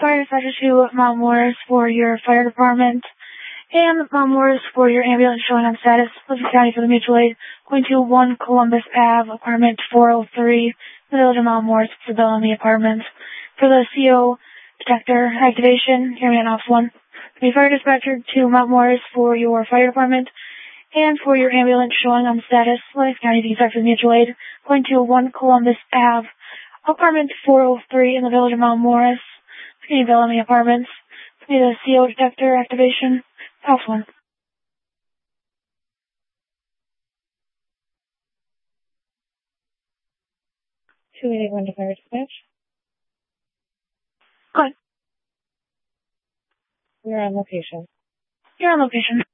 Fire dispatcher to Mount Morris for your fire department, and Mount Morris for your ambulance showing on status. Clifton County for the mutual aid, going to 1 Columbus Ave, apartment 403, the village of Mount Morris, for Bellamy Apartments. For the CO detector activation, hear me on off 1. The fire dispatcher to Mount Morris for your fire department, and for your ambulance showing on status, Clifton County for the mutual aid, going to 1 Columbus Ave, apartment 403 in the village of Mount Morris, Bellamy Apartments. The CO detector activation, off 1. 2881 to fire dispatch. Go ahead. We're on location. You're on location.